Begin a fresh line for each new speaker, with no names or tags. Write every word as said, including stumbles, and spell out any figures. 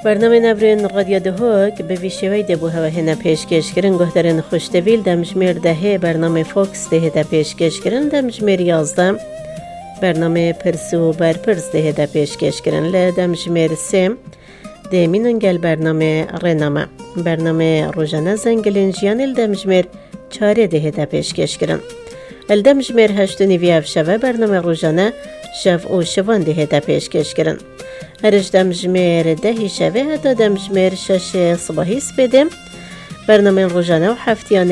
برنامه نبرین رادیو دهوک به ویشوی دبو هوا هنه پیشکش کرن گهترین خوشتبیل دمجمیر دهه برنامه فوکس ده ده پیشکش کرن دمجمیر یازده برنامه پرسو بر پرس ده ده پیشکش کرن لدمجمیر سه دمینن گل برنامه رنامه برنامه روزانه زنگلین جیان الدمجمیر چاره ده ده پیشکش کرن الدمجمیر هشت نیویاف شوه برنامه روزانه شف او شوان ده ده پیشکش کرن هرج دمجمیر دهی شوه تا دمجمیر شش صبحی سپیدم برنامه روزانه و هفتیانه